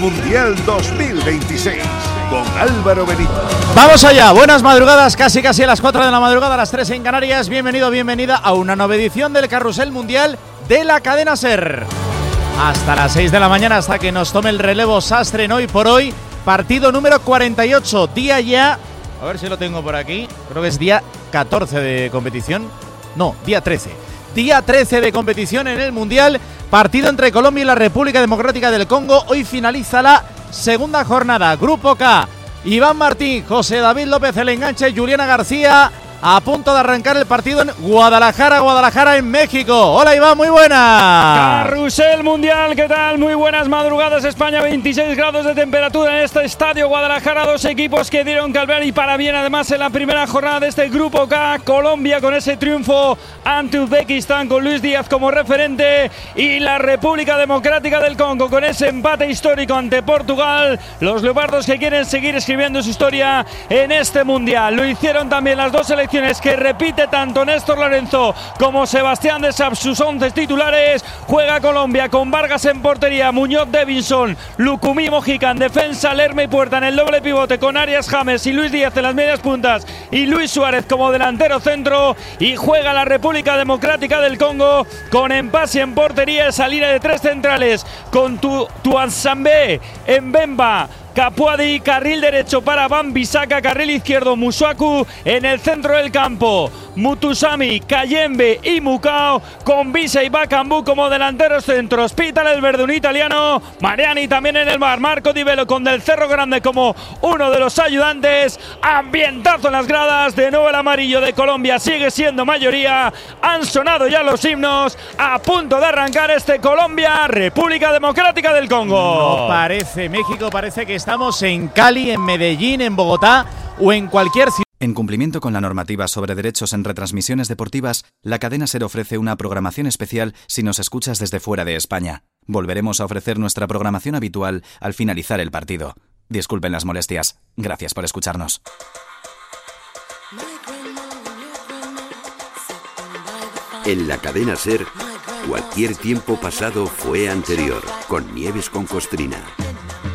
Mundial 2026 con Álvaro Benito. Vamos allá, buenas madrugadas, casi a las 4 de la madrugada, a las 3 en Canarias. Bienvenido, bienvenida a una nueva edición del Carrusel Mundial de la cadena SER. Hasta las 6 de la mañana, hasta que nos tome el relevo Sastre en Hoy por Hoy. Partido número 48, día ya, a ver si lo tengo por aquí, creo que es día 14 de competición. No, día 13. Día 13 de competición en el Mundial. Partido entre Colombia y la República Democrática del Congo. Hoy finaliza la segunda jornada. Grupo K. Iván Martín, José David López el enganche, Juliana García. A punto de arrancar el partido en Guadalajara en México. Hola Iván, muy buenas. Carrusel Mundial, ¿qué tal? Muy buenas madrugadas. España, 26 grados de temperatura en este estadio Guadalajara. Dos equipos que dieron que hablar y para bien además en la primera jornada de este Grupo K. Colombia con ese triunfo ante Uzbekistán con Luis Díaz como referente y la República Democrática del Congo con ese empate histórico ante Portugal. Los leopardos que quieren seguir escribiendo su historia en este Mundial. Lo hicieron también las dos selecciones que repite tanto Néstor Lorenzo como Sebastián de Sap, sus 11 titulares. Juega Colombia con Vargas en portería, Muñoz, Davinson, Lucumí, Mojica en defensa, Lerma y Puerta en el doble pivote con Arias James y Luis Díaz en las medias puntas y Luis Suárez como delantero centro. Y juega la República Democrática del Congo con Empasi en portería, salida de tres centrales con Tuanzambé en Bemba, Capuadi, carril derecho para Wan-Bissaka, carril izquierdo Musuaku, en el centro del campo Mutusami, Kayembe y Mukao con Visa y Bakambu como delanteros centros. Pita el verde, un italiano. Mariani también en el bar. Marco Di Velo con Del Cerro Grande como uno de los ayudantes. Ambientazo en las gradas. De nuevo el amarillo de Colombia sigue siendo mayoría. Han sonado ya los himnos. A punto de arrancar este Colombia, República Democrática del Congo. No parece México, parece que estamos en Cali, en Medellín, en Bogotá o en cualquier ciudad. En cumplimiento con la normativa sobre derechos en retransmisiones deportivas, la cadena SER ofrece una programación especial si nos escuchas desde fuera de España. Volveremos a ofrecer nuestra programación habitual al finalizar el partido. Disculpen las molestias. Gracias por escucharnos. En la cadena SER, cualquier tiempo pasado fue anterior, con Nieves con Costrina.